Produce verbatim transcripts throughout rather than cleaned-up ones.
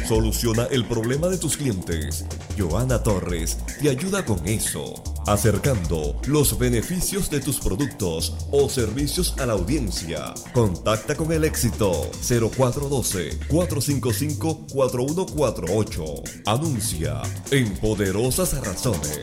Soluciona el problema de tus clientes. Joana Torres te ayuda con eso, acercando los beneficios de tus productos o servicios a la audiencia. Contacta con el éxito cero cuatro uno dos, cuatro cinco cinco, cuatro uno cuatro ocho. Anuncia en Poderosas Razones.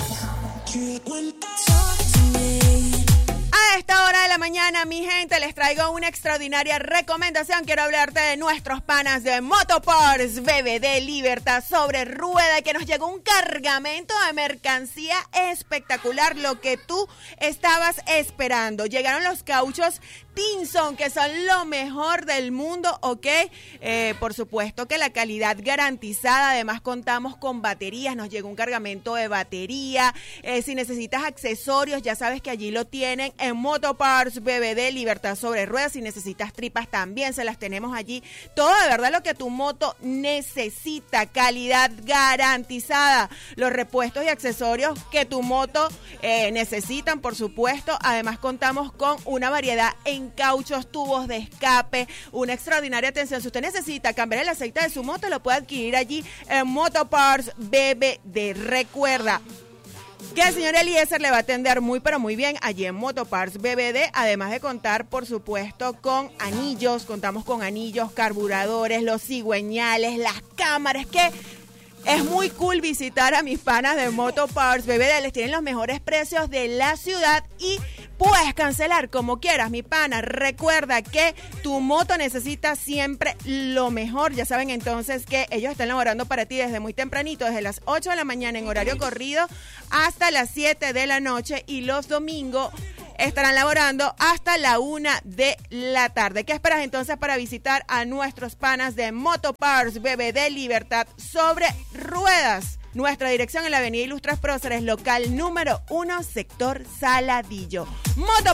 A esta hora de la mañana, mi gente, les traigo una extraordinaria recomendación. Quiero hablarte de nuestros panas de Motoparts B B D Libertad sobre rueda, que nos llegó un cargamento de mercancía espectacular, lo que tú estabas esperando. Llegaron los cauchos Tinson, que son lo mejor del mundo, ¿ok? Eh, por supuesto que la calidad garantizada. Además contamos con baterías, nos llegó un cargamento de batería. Eh, si necesitas accesorios, ya sabes que allí lo tienen en Motoparts B B D Libertad sobre ruedas. Si necesitas tripas, también se las tenemos allí. Todo de verdad lo que tu moto necesita, calidad garantizada. Los repuestos y accesorios que tu moto eh, necesitan, por supuesto. Además contamos con una variedad en cauchos, tubos de escape, una extraordinaria atención. Si usted necesita cambiar el aceite de su moto, lo puede adquirir allí en Motoparts B B D. Recuerda que el señor Eliezer le va a atender muy pero muy bien allí en Motoparts B B D, además de contar, por supuesto, con anillos. Contamos con anillos, carburadores, los cigüeñales, las cámaras, que es muy cool visitar a mis panas de Motoparts B B D. Les tienen los mejores precios de la ciudad y puedes cancelar como quieras, mi pana. Recuerda que tu moto necesita siempre lo mejor. Ya saben entonces que ellos están laborando para ti desde muy tempranito, desde las ocho de la mañana en horario corrido hasta las siete de la noche, y los domingos estarán laborando hasta la una de la tarde. ¿Qué esperas entonces para visitar a nuestros panas de Motoparts B B D Libertad sobre ruedas? Nuestra dirección en la avenida Ilustras Próceres, local número uno, sector Saladillo. Moto